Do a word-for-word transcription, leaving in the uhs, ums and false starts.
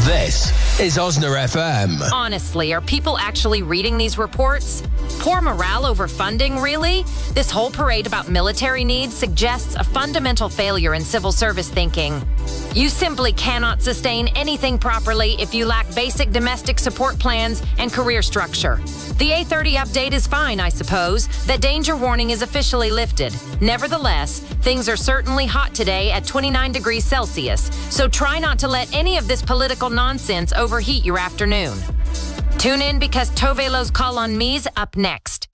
This is Osner F M. Honestly, are people actually reading these reports? Poor morale over funding, really? This whole parade about military needs suggests a fundamental failure in civil service thinking. You simply cannot sustain anything properly if you lack basic domestic support plans and career structure. The A thirty update is fine, I suppose. That danger warning is officially lifted. Nevertheless, things are certainly hot today at twenty-nine degrees Celsius, so try not to let any of this political nonsense overheat your afternoon. Tune in because Tovelo's Call on Me's up next.